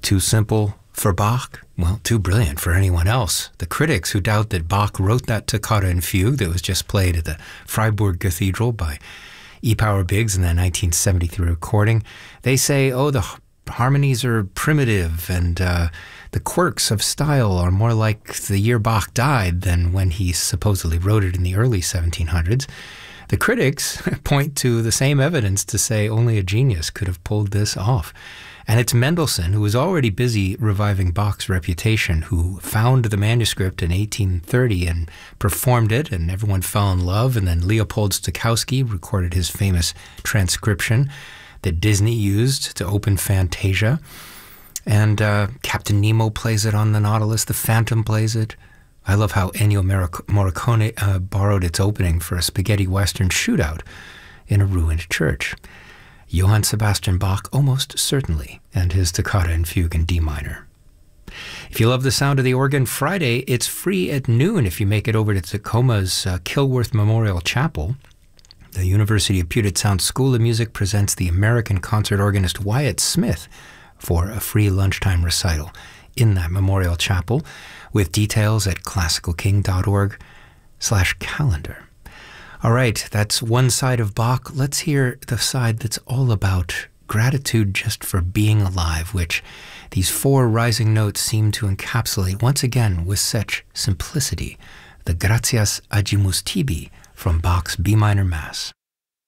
Too simple for Bach? Well, too brilliant for anyone else. The critics who doubt that Bach wrote that toccata and fugue that was just played at the Freiburg Cathedral by E. Power Biggs in that 1973 recording, they say, oh, the harmonies are primitive and the quirks of style are more like the year Bach died than when he supposedly wrote it in the early 1700s. The critics point to the same evidence to say only a genius could have pulled this off. And it's Mendelssohn, who was already busy reviving Bach's reputation, who found the manuscript in 1830 and performed it, and everyone fell in love. And then Leopold Stokowski recorded his famous transcription that Disney used to open Fantasia. And Captain Nemo plays it on the Nautilus. The Phantom plays it. I love how Ennio Morricone borrowed its opening for a spaghetti western shootout in a ruined church. Johann Sebastian Bach, almost certainly, and his toccata and fugue in D minor. If you love the sound of the organ, Friday, it's free at noon if you make it over to Tacoma's Kilworth Memorial Chapel. The University of Puget Sound School of Music presents the American concert organist Wyatt Smith for a free lunchtime recital in that memorial chapel, with details at classicalking.org/calendar. All right, that's one side of Bach. Let's hear the side that's all about gratitude just for being alive, which these four rising notes seem to encapsulate once again with such simplicity. The Gratias Agimus Tibi from Bach's B minor Mass.